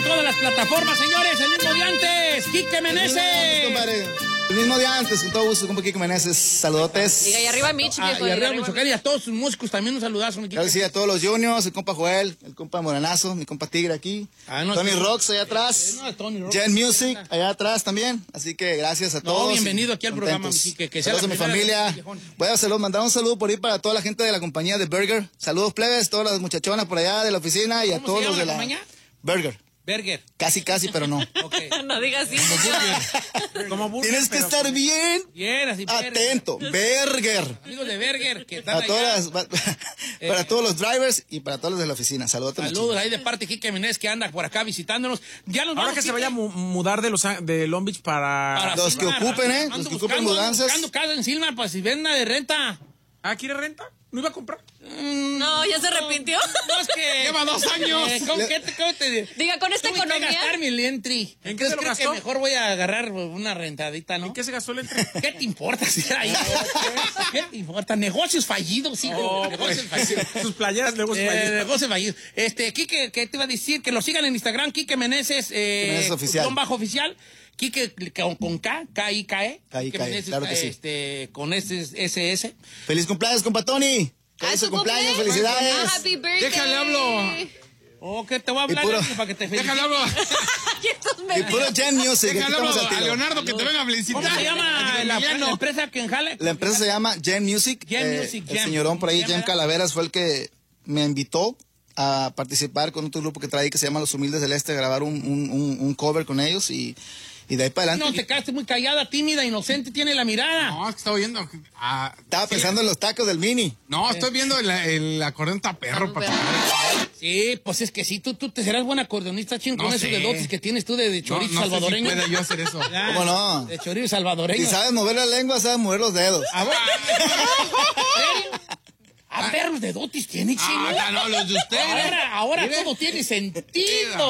en todas las plataformas, señores. El mismo de antes. Quique Meneses. El mismo día antes, con todo gusto, compa Quique Meneses, saludotes. Diga, y arriba Mitch, viejo. Y arriba Michoacán, y a todos sus músicos también un saludazo, mi Quique. Gracias a todos los juniors, el compa Joel, el compa Moranazo, mi compa Tigre aquí, Tony Rocks allá atrás, Gen Music allá atrás también, así que gracias a todos. Bienvenido aquí al programa, mi Quique. Que sea saludos a mi familia. Voy a mandar un saludo por ahí para toda la gente de la compañía de Burger. Saludos plebes, todas las muchachonas por allá de la oficina y a todos los de la Burger. Burger. Casi, pero no. Okay. No digas así. Como burger. Tienes que estar bien así, atento. Burger. Amigos de Burger que están para todos los drivers y para todos los de la oficina. Saludos ahí de parte de Quique Meneses que anda por acá visitándonos. Ya nos Ahora vamos, que se vaya a mudar de Long Beach para los Silmar, que ocupen, los que ocupen mudanzas. Buscando casa en Silmar para si venda de renta. Ah, ¿quiere renta? ¿No iba a comprar? No, ¿ya se arrepintió? No, es que... Lleva 2 años. ¿Cómo te Diga, con esta economía... Tuve que gastar mi entry. ¿En qué se lo gastó? Que mejor voy a agarrar una rentadita, ¿no? ¿En qué se gastó el entry? ¿Qué te importa si era ahí? ¿Qué te importa? Negocios fallidos, hijo. Negocios fallidos. Sus playeras, negocios fallidos. Negocios fallidos. Quique, ¿qué te iba a decir? Que lo sigan en Instagram, Quique Meneses, Meneses oficial. _oficial. Quique con K, K-I-K-E. K-I-K-E, Meneses, claro que sí. con SS. ¡Feliz cumpleaños, compa Tony! ¡Feliz cumpleaños! ¡Felicidades! Happy birthday. Déjale hablo. Que te voy a hablar para que te felicite. Déjale hablo. Y puro Gen Music. Déjale hablo a Leonardo que te venga a felicitar. ¿Cómo se llama la empresa que en Jale? La empresa se llama Gen Music. Gen Music, el señorón por ahí, Jem Calaveras, fue el que me invitó a participar con otro grupo que trae que se llama Los Humildes del Este, a grabar un cover con ellos y de ahí para adelante. No, te quedaste muy callada, tímida, inocente, tiene la mirada. No, es que estaba viendo. Estaba pensando en los tacos del Mini. No, estoy viendo el acordeón está perro, papá. Sí, pues es que sí, tú te serás buen acordeonista, ching, con esos dedotes que tienes tú de chorizo salvadoreño. No sé si pueda yo hacer eso. ¿Cómo no? De chorizo salvadoreño. Si sabes mover la lengua, sabes mover los dedos. ¿En serio? Perros dedotes tiene, ching. No, los de ustedes. Ahora todo tiene sentido.